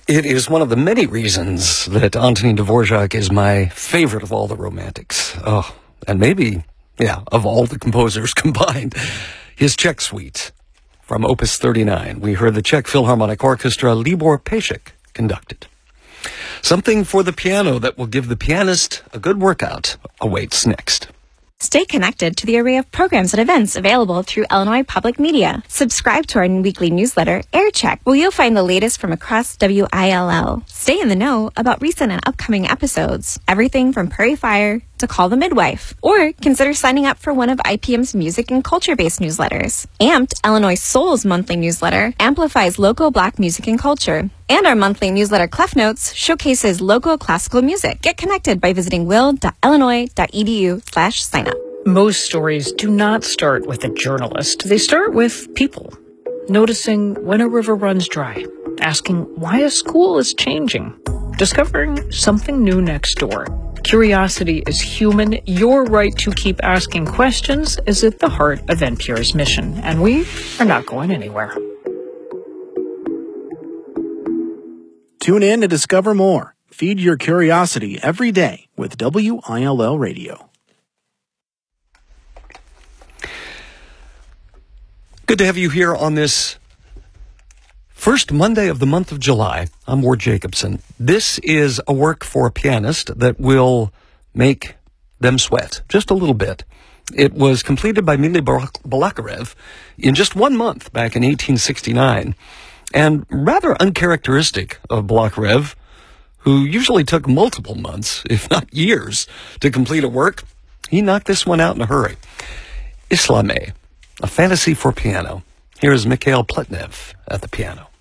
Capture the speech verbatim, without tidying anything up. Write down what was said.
It is one of the many reasons that Antonin Dvorak is my favorite of all the romantics. Oh, and maybe, yeah, of all the composers combined. His Czech Suite from Opus thirty-nine. We heard the Czech Philharmonic Orchestra, Libor Pešek, conducted. Something for the piano that will give the pianist a good workout awaits next. Stay connected to the array of programs and events available through Illinois Public Media. Subscribe to our weekly newsletter, AirCheck, where you'll find the latest from across W I L L. Stay in the know about recent and upcoming episodes, everything from Prairie Fire to Call the Midwife. Or consider signing up for one of I P M's music and culture-based newsletters. Amped, Illinois Soul's monthly newsletter, amplifies local Black music and culture. And our monthly newsletter, Clef Notes, showcases local classical music. Get connected by visiting will.illinois.edu slash sign up. Most stories do not start with a journalist. They start with people. Noticing when a river runs dry. Asking why a school is changing. Discovering something new next door. Curiosity is human. Your right to keep asking questions is at the heart of N P R's mission. And we are not going anywhere. Tune in to discover more. Feed your curiosity every day with W I L L Radio. Good to have you here on this first Monday of the month of July. I'm Ward Jacobson. This is a work for a pianist that will make them sweat just a little bit. It was completed by Mily Balakirev in just one month back in eighteen sixty-nine. And rather uncharacteristic of Balakirev, who usually took multiple months, if not years, to complete a work, he knocked this one out in a hurry. Islameh, a fantasy for piano. Here is Mikhail Pletnev at the piano.